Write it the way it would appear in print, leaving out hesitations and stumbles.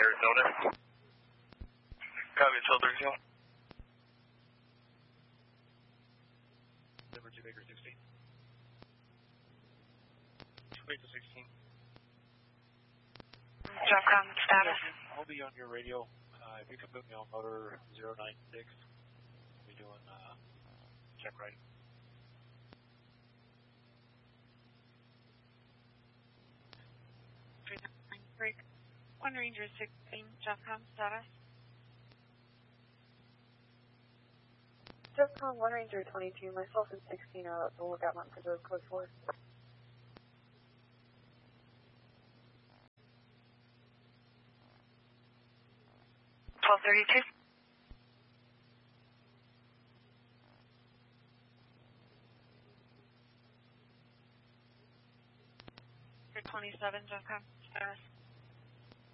Arizona. Copy, it's 1230. Number 2 Baker 16. 2 Baker 16. Dropcom status. I'll be on your radio. If you can put me on motor 096, we'll be doing check right. Break. 1 Ranger 16, Dropcom status. Dropcom 1 Ranger 22, myself and 16 are out, so we'll get one for the code 4. $1232. 27, Dropcom status.